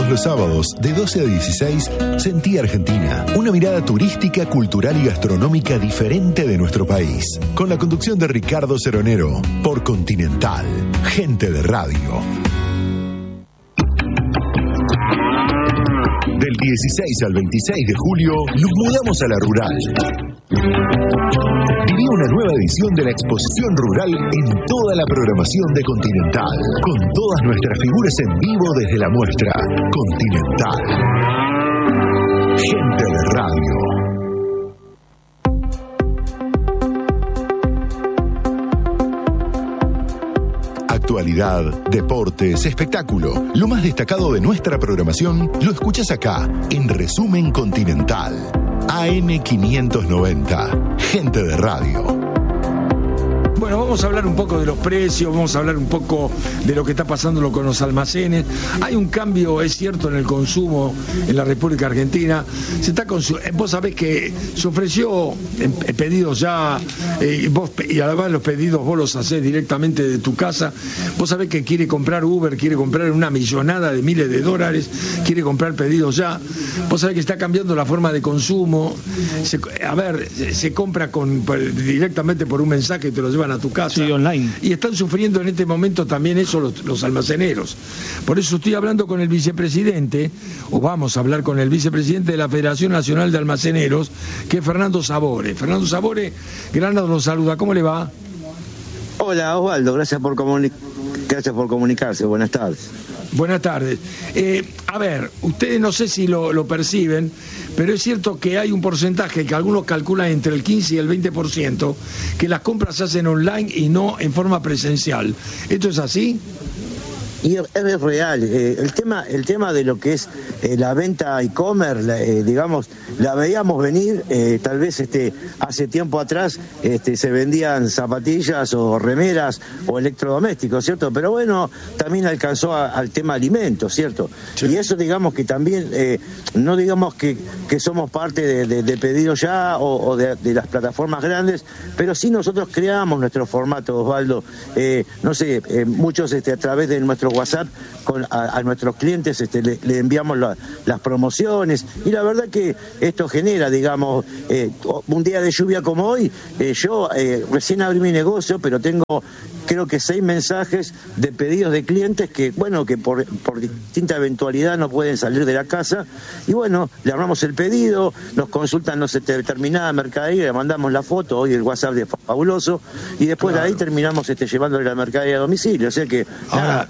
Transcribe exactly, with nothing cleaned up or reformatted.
los sábados, de doce a dieciséis, Sentí Argentina. Una mirada turística, cultural y gastronómica diferente de nuestro país. Con la conducción de Ricardo Ceronero, por Continental. Gente de Radio. Del dieciséis al veintiséis de julio, nos mudamos a la Rural. Viví una nueva edición de la Exposición Rural en toda la programación de Continental, con todas nuestras figuras en vivo desde la muestra. Continental. Gente de Radio. Actualidad, deportes, espectáculo. Lo más destacado de nuestra programación lo escuchas acá, en Resumen Continental. A M quinientos noventa. Gente de Radio. Bueno, vamos a hablar un poco de los precios, vamos a hablar un poco de lo que está pasando con los almacenes. Hay un cambio, es cierto, en el consumo en la República Argentina. Se está consu- Vos sabés que se ofreció en, en pedidos ya, eh, vos, y además los pedidos vos los hacés directamente de tu casa. Vos sabés que quiere comprar Uber, quiere comprar una millonada de miles de dólares, quiere comprar pedidos ya. Vos sabés que está cambiando la forma de consumo. Se, a ver, se, se compra con, directamente por un mensaje y te lo llevan a tu casa. Sí, online. Y están sufriendo en este momento también eso los, los almaceneros. Por eso estoy hablando con el vicepresidente, o vamos a hablar con el vicepresidente de la Federación Nacional de Almaceneros, que es Fernando Sabore. Fernando Sabore, Granado los saluda. ¿Cómo le va? Hola, Osvaldo, gracias por comuni- gracias por comunicarse. Buenas tardes. Buenas tardes. Eh, a ver, ustedes no sé si lo, lo perciben, pero es cierto que hay un porcentaje que algunos calculan entre el quince y el veinte por ciento que las compras se hacen online y no en forma presencial. ¿Esto es así? Y es, es real, eh, el tema el tema de lo que es eh, la venta e-commerce, eh, digamos, la veíamos venir, eh, tal vez este hace tiempo atrás este, se vendían zapatillas o remeras o electrodomésticos, ¿cierto? Pero bueno, también alcanzó a, al tema alimentos, ¿cierto? Sí. Y eso digamos que también, eh, no digamos que, que somos parte de, de, de Pedido Ya o, o de, de las plataformas grandes, pero sí nosotros creamos nuestro formato, Osvaldo, eh, no sé, eh, muchos este, a través de nuestro WhatsApp con, a, a nuestros clientes este, le, le enviamos la, las promociones y la verdad que esto genera, digamos, eh, un día de lluvia como hoy, eh, yo eh, recién abrí mi negocio, pero tengo creo que seis mensajes de pedidos de clientes que, bueno, que por, por distinta eventualidad no pueden salir de la casa y bueno, le armamos el pedido, nos consultan no sé, determinada mercadería, le mandamos la foto, hoy el WhatsApp es fabuloso y después claro. de ahí terminamos este, llevándole la mercadería a domicilio, o sea que ahora, nada,